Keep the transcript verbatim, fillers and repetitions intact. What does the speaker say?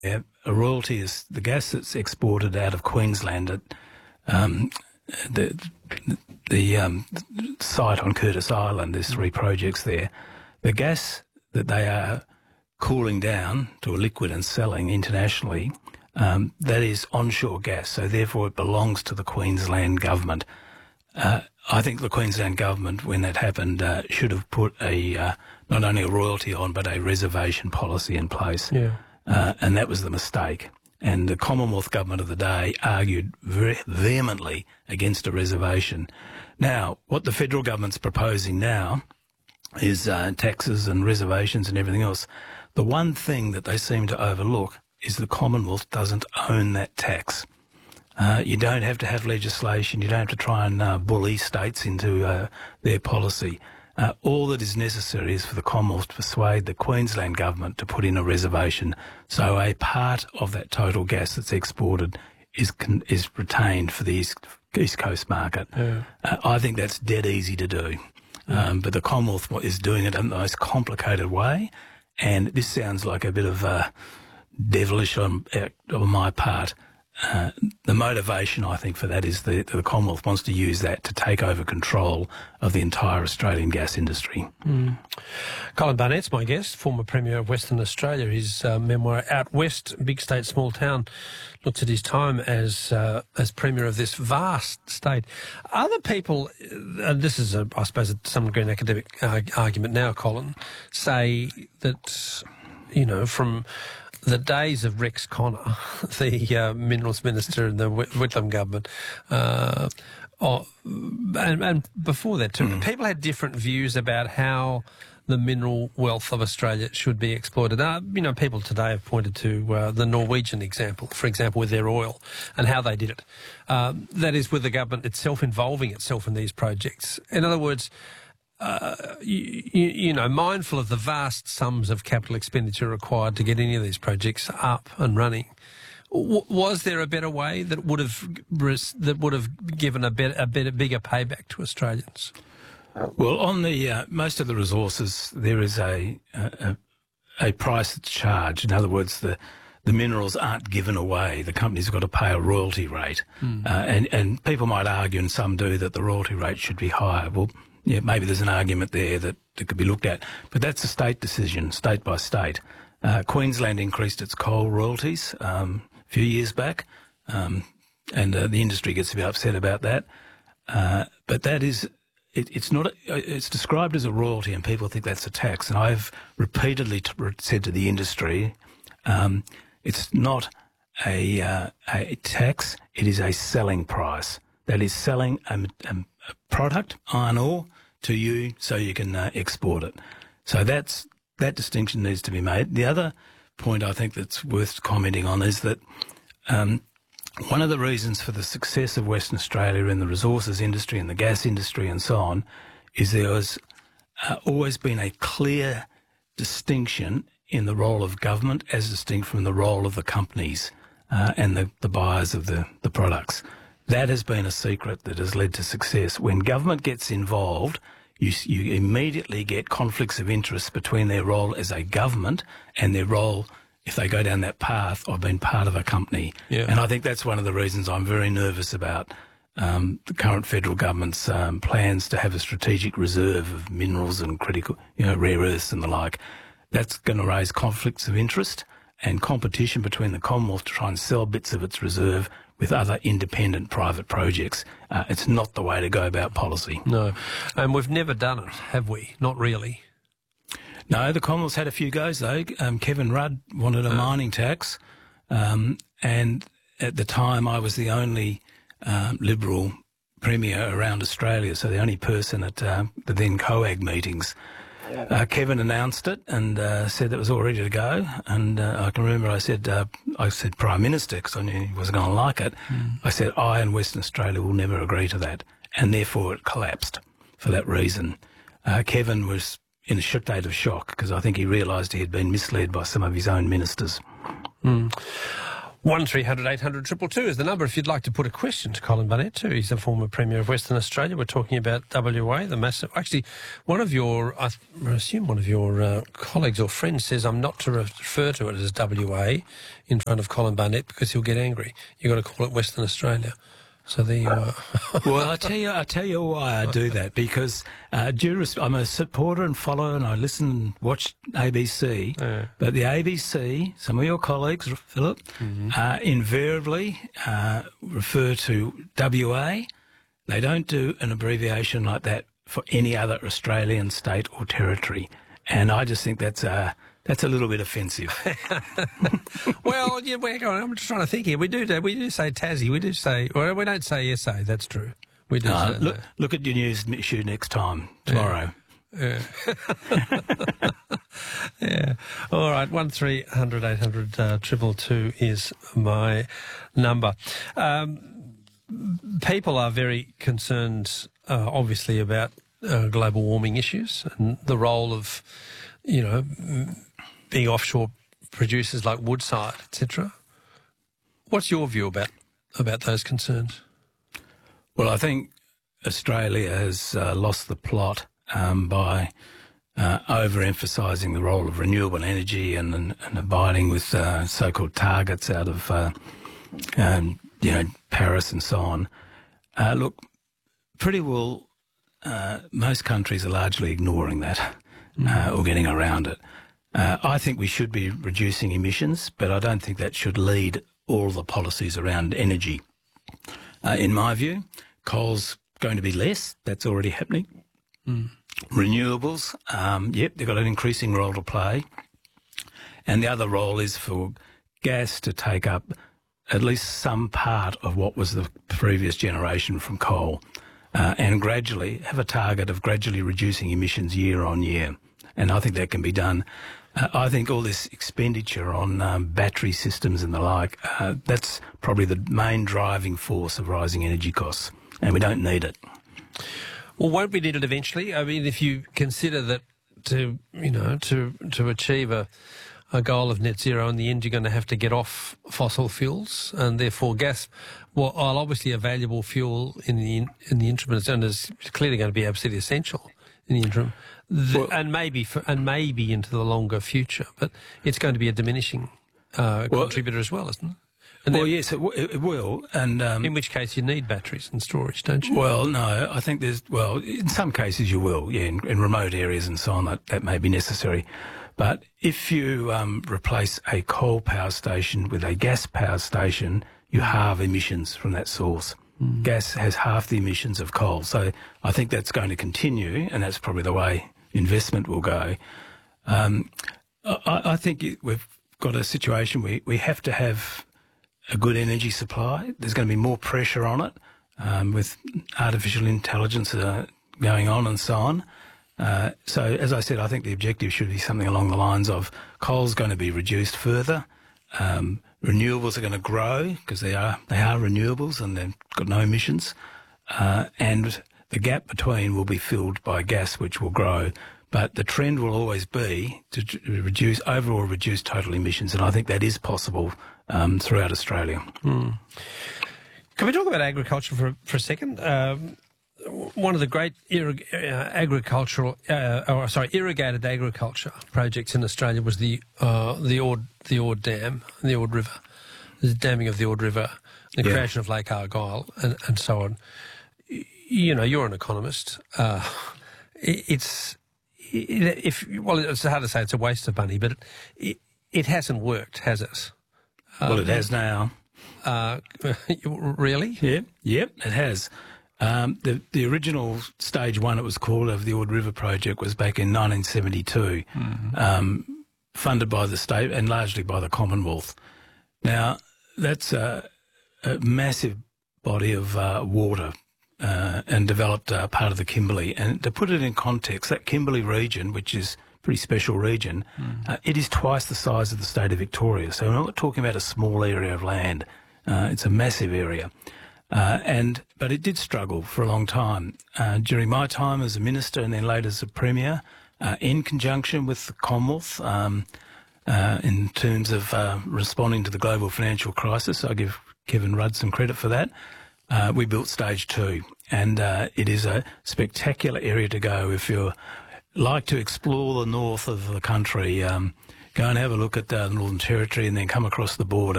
a royalty is the gas that's exported out of Queensland at um, the the um, site on Curtis Island. There's three projects there. The gas that they are cooling down to a liquid and selling internationally, um, that is onshore gas, so therefore it belongs to the Queensland government. Uh, I think the Queensland government, when that happened, uh, should have put a uh, not only a royalty on, but a reservation policy in place. Yeah. Uh, and that was the mistake. And the Commonwealth government of the day argued very vehemently against a reservation. Now, what the federal government's proposing now is uh, taxes and reservations and everything else. The one thing that they seem to overlook is the Commonwealth doesn't own that tax. Uh, you don't have to have legislation. You don't have to try and uh, bully states into uh, their policy. Uh, all that is necessary is for the Commonwealth to persuade the Queensland government to put in a reservation, so a part of that total gas that's exported is con- is retained for the East, East Coast market. Yeah. Uh, I think that's dead easy to do. Yeah. Um, but the Commonwealth is doing it in the most complicated way, and this sounds like a bit of uh, devilish on, on my part. Uh, the motivation, I think, for that is the, the Commonwealth wants to use that to take over control of the entire Australian gas industry. Mm. Colin Barnett's my guest, former Premier of Western Australia. His uh, memoir, Out West, Big State, Small Town, looks at his time as uh, as Premier of this vast state. Other people, and this is, a, I suppose, a some degree an academic uh, argument now, Colin, say that, you know, from the days of Rex Connor, the uh, Minerals Minister in the Whitlam government, uh, oh, and, and before that too, mm. people had different views about how the mineral wealth of Australia should be exploited. Uh, you know, people today have pointed to uh, the Norwegian example, for example, with their oil and how they did it. Um, that is, with the government itself involving itself in these projects. In other words, Uh, you, you know, mindful of the vast sums of capital expenditure required to get any of these projects up and running, w- was there a better way that would have that would have given a better, a better, bigger payback to Australians? Well, on the uh, most of the resources, there is a, a a price that's charged. In other words, the the minerals aren't given away. The company's got to pay a royalty rate, mm. uh, and and people might argue, and some do, that the royalty rate should be higher. Well, yeah, maybe there's an argument there that, that could be looked at, but that's a state decision, state by state. Uh, Queensland increased its coal royalties um, a few years back, um, and uh, the industry gets a bit upset about that. Uh, but that is, it, it's not, a, it's described as a royalty, and people think that's a tax. And I've repeatedly t- said to the industry, um, it's not a, uh, a tax; it is a selling price. That is selling a, a, a product, iron ore, to you so you can uh, export it. So that's that distinction needs to be made. The other point I think that's worth commenting on is that um, one of the reasons for the success of Western Australia in the resources industry and the gas industry and so on is there has uh, always been a clear distinction in the role of government as distinct from the role of the companies uh, and the, the buyers of the, the products. That has been a secret that has led to success. When government gets involved, you, you immediately get conflicts of interest between their role as a government and their role, if they go down that path, of being part of a company. Yeah. And I think that's one of the reasons I'm very nervous about um, the current federal government's um, plans to have a strategic reserve of minerals and critical, you know, rare earths and the like. That's going to raise conflicts of interest and competition between the Commonwealth to try and sell bits of its reserve with other independent private projects. Uh, it's not the way to go about policy. No. And we've never done it, have we? Not really. No, the Commonwealth's had a few goes, though. Um, Kevin Rudd wanted a oh. mining tax, um, and at the time I was the only um, Liberal Premier around Australia, so the only person at uh, the then COAG meetings. Uh, Kevin announced it and uh, said it was all ready to go. And uh, I can remember I said, uh, I said Prime Minister, because I knew he wasn't going to like it. Mm. I said, I and Western Australia will never agree to that. And therefore it collapsed for that reason. Uh, Kevin was in a state of shock because I think he realised he had been misled by some of his own ministers. Mm. one three hundred eight hundred two two two is the number if you'd like to put a question to Colin Barnett too. He's the former Premier of Western Australia. We're talking about W A, the massive... Actually, one of your, I assume one of your uh, colleagues or friends says I'm not to refer to it as W A in front of Colin Barnett because he'll get angry. You've got to call it Western Australia. So there you are. Well, I tell you, I tell you why I do that, because uh, due res- I'm a supporter and follower, and I listen and watch A B C. Yeah. But the A B C, some of your colleagues, Philip, mm-hmm. uh, invariably uh, refer to W A. They don't do an abbreviation like that for any other Australian state or territory, and I just think that's a That's a little bit offensive. Well, yeah, we're going, I'm just trying to think here. We do we do say Tassie. We do say, well, we don't say S A. That's true. We do. Uh, say look, that. look at your news issue next time tomorrow. Yeah. Yeah. Yeah. All right. One three hundred eight hundred uh, triple two is my number. Um, people are very concerned, uh, obviously, about uh, global warming issues and the role of, you know, big offshore producers like Woodside, et cetera. What's your view about about those concerns? Well, I think Australia has uh, lost the plot um, by uh, overemphasising the role of renewable energy and, and, and abiding with uh, so-called targets out of, uh, um, you know, Paris and so on. Uh, look, pretty well, uh, most countries are largely ignoring that. Uh, or getting around it. Uh, I think we should be reducing emissions, but I don't think that should lead all the policies around energy. Uh, in my view, coal's going to be less. That's already happening. Mm. Renewables, um, yep, they've got an increasing role to play. And the other role is for gas to take up at least some part of what was the previous generation from coal. Uh, and gradually have a target of gradually reducing emissions year on year. And I think that can be done. Uh, I think all this expenditure on um, battery systems and the like, uh, that's probably the main driving force of rising energy costs, and we don't need it. Well, won't we need it eventually? I mean, if you consider that to, you know, to, to achieve a, a goal of net zero, in the end you're going to have to get off fossil fuels, and therefore gas, well, while obviously a valuable fuel in the in the interim, and is clearly going to be absolutely essential in the interim, the, well, and maybe for, and maybe into the longer future, but it's going to be a diminishing uh, well, contributor as well, isn't it? And well, then, yes, it, w- it will, and um, in which case you need batteries and storage, don't you? Well, no, I think there's well, in some cases you will, yeah, in, in remote areas and so on, that, that may be necessary. But if you um, replace a coal power station with a gas power station, you halve emissions from that source. Mm. Gas has half the emissions of coal. So I think that's going to continue, and that's probably the way investment will go. Um, I, I think we've got a situation where we have to have a good energy supply. There's going to be more pressure on it um, with artificial intelligence uh, going on and so on. Uh, so, as I said, I think the objective should be something along the lines of coal's going to be reduced further, um, renewables are going to grow because they are they are renewables and they've got no emissions, uh, and the gap between will be filled by gas, which will grow. But the trend will always be to reduce overall reduce total emissions, and I think that is possible um, throughout Australia. Mm. Can we talk about agriculture for for a second? Um, One of the great irrig- uh, agricultural, uh, or sorry, irrigated agriculture projects in Australia was the uh, the Ord the Ord Dam, the Ord River, the damming of the Ord River, the yeah. creation of Lake Argyle, and, and so on. You know, you're an economist. Uh, it, it's it, if well, it's hard to say it's a waste of money, but it it hasn't worked, has it? Well, um, it has now. Uh, really? Yeah. Yep. It has. Um, the, the original stage one, it was called, of the Ord River project was back in nineteen seventy-two, mm-hmm. um, funded by the state and largely by the Commonwealth. Now, that's a, a massive body of uh, water uh, and developed uh, part of the Kimberley. And to put it in context, that Kimberley region, which is a pretty special region, mm. uh, it is twice the size of the state of Victoria. So we're not talking about a small area of land. Uh, it's a massive area. Uh, and but it did struggle for a long time. Uh, during my time as a minister and then later as a premier, uh, in conjunction with the Commonwealth, um, uh, in terms of uh, responding to the global financial crisis. I give Kevin Rudd some credit for that. Uh, we built stage two, and uh, it is a spectacular area to go if you like to explore the north of the country. Um, go and have a look at uh, the Northern Territory and then come across the border.